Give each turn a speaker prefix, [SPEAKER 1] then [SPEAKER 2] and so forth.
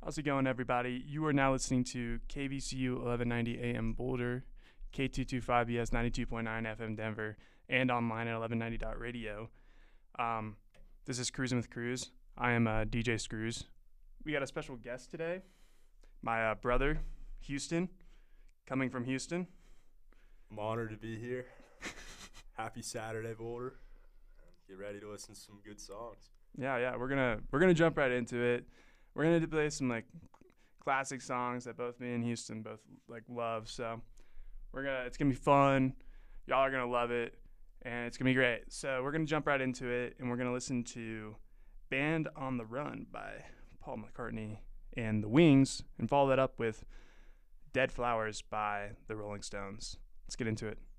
[SPEAKER 1] How's it going, everybody? You are now listening to KVCU 1190 AM Boulder, K225BS 92.9 FM Denver, and online at 1190.radio. This is Cruising with Cruz. I am DJ Screws. We got a special guest today, my brother, Houston, coming from Houston.
[SPEAKER 2] I'm honored to be here. Happy Saturday, Boulder. Get ready to listen to some good songs.
[SPEAKER 1] Yeah, we're gonna jump right into it. We're gonna play some like classic songs that both me and Houston both like love. So it's gonna be fun. Y'all are gonna love it, and it's gonna be great. So we're gonna jump right into it, and we're gonna listen to "Band on the Run" by Paul McCartney and the Wings, and follow that up with "Dead Flowers" by the Rolling Stones. Let's get into it.